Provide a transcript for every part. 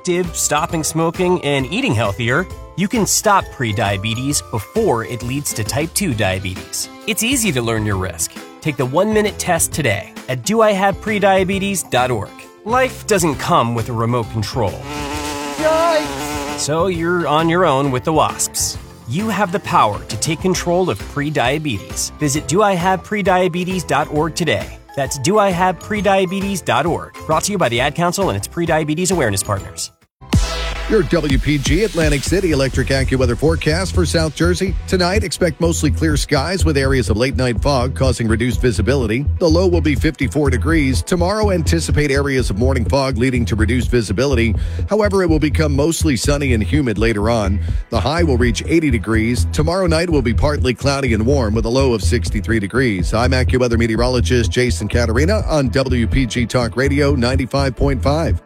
active, stopping smoking, and eating healthier, you can stop prediabetes before it leads to type 2 diabetes. It's easy to learn your risk. Take the 1-minute test today at doihaveprediabetes.org. Life doesn't come with a remote control. Yikes! So you're on your own with the wasps. You have the power to take control of prediabetes. Visit doihaveprediabetes.org today. That's doihaveprediabetes.org. Brought to you by the Ad Council and its Prediabetes Awareness Partners. Your WPG Atlantic City electric AccuWeather forecast for South Jersey. Tonight, expect mostly clear skies with areas of late-night fog causing reduced visibility. The low will be 54 degrees. Tomorrow, anticipate areas of morning fog leading to reduced visibility. However, it will become mostly sunny and humid later on. The high will reach 80 degrees. Tomorrow night will be partly cloudy and warm with a low of 63 degrees. I'm AccuWeather meteorologist Jason Caterina on WPG Talk Radio 95.5.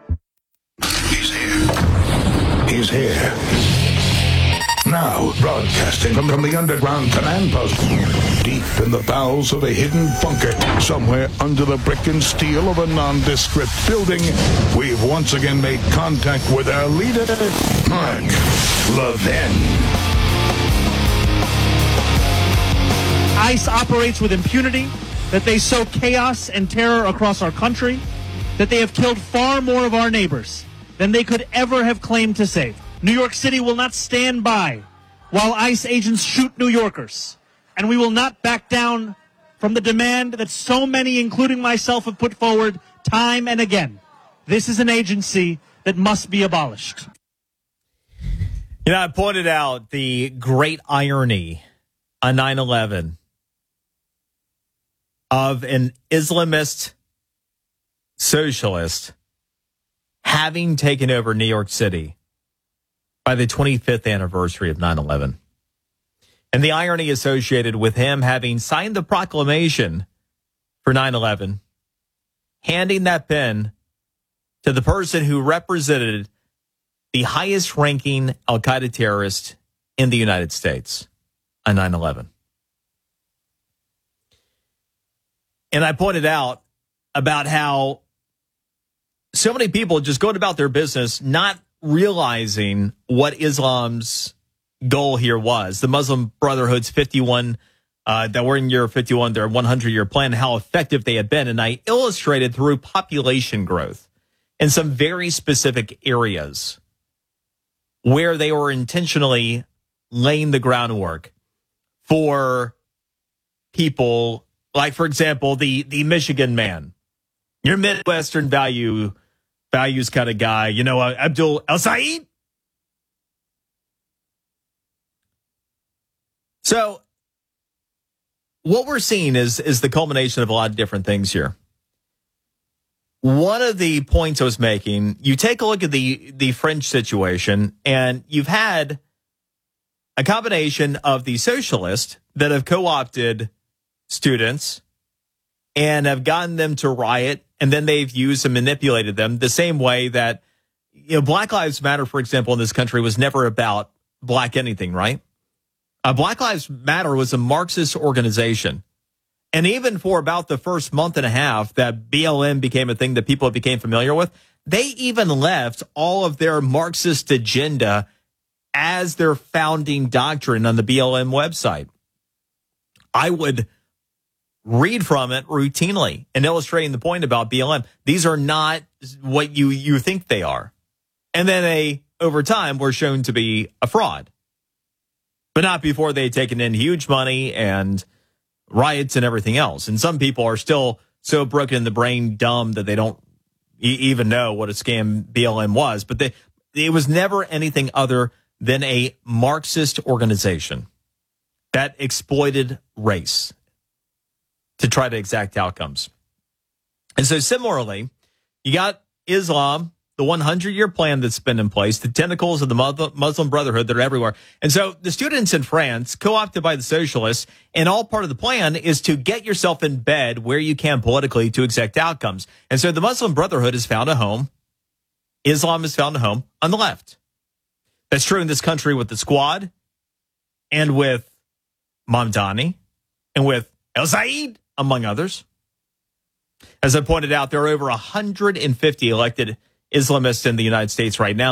He's here. Now, broadcasting from the underground command post, deep in the bowels of a hidden bunker, somewhere under the brick and steel of a nondescript building, we've once again made contact with our leader, Mark Levin. ICE operates with impunity, that they sow chaos and terror across our country, that they have killed far more of our neighbors than they could ever have claimed to save. New York City will not stand by while ICE agents shoot New Yorkers. And we will not back down from the demand that so many, including myself, have put forward time and again. This is an agency that must be abolished. You know, I pointed out the great irony on 9/11 of an Islamist socialist having taken over New York City by the 25th anniversary of 9/11. And the irony associated with him having signed the proclamation for 9/11, handing that pen to the person who represented the highest ranking Al-Qaeda terrorist in the United States on 9/11. And I pointed out about how so many people just going about their business not realizing what Islam's goal here was. The Muslim Brotherhood's 51, that were in year 51, their 100-year plan, how effective they had been. And I illustrated through population growth in some very specific areas where they were intentionally laying the groundwork for people like, for example, the Michigan man, your Midwestern values kind of guy, you know, Abdul El-Said. So what we're seeing is the culmination of a lot of different things here. One of the points I was making, you take a look at the French situation, and you've had a combination of the socialists that have co-opted students and have gotten them to riot, and then they've used and manipulated them the same way that, you know, Black Lives Matter, for example, in this country was never about black anything, right? Black Lives Matter was a Marxist organization. And even for about the first month and a half that BLM became a thing that people became familiar with, they even left all of their Marxist agenda as their founding doctrine on the BLM website. I would read from it routinely and illustrating the point about BLM. These are not what you think they are. And then they, over time, were shown to be a fraud. But not before they had taken in huge money and riots and everything else. And some people are still so broken in the brain, dumb, that they don't even know what a scam BLM was. But it was never anything other than a Marxist organization that exploited race to try to exact outcomes. And so similarly, you got Islam, the 100-year plan that's been in place, the tentacles of the Muslim Brotherhood that are everywhere. And so the students in France, co-opted by the socialists, and all part of the plan is to get yourself in bed where you can politically to exact outcomes. And so the Muslim Brotherhood has found a home. Islam has found a home on the left. That's true in this country with the Squad and with Mamdani and with El-Said, among others. As I pointed out, there are over 150 elected Islamists in the United States right now.